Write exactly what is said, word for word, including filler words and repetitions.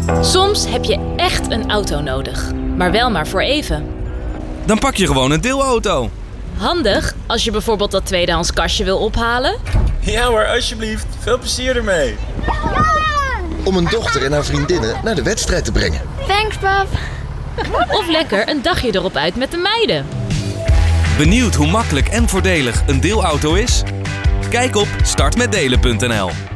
Soms heb je echt een auto nodig, maar wel maar voor even. Dan pak je gewoon een deelauto. Handig als je bijvoorbeeld dat tweedehands kastje wil ophalen. Ja hoor, alsjeblieft. Veel plezier ermee. Om een dochter en haar vriendinnen naar de wedstrijd te brengen. Thanks, pap. Of lekker een dagje erop uit met de meiden. Benieuwd hoe makkelijk en voordelig een deelauto is? Kijk op start met delen punt n l.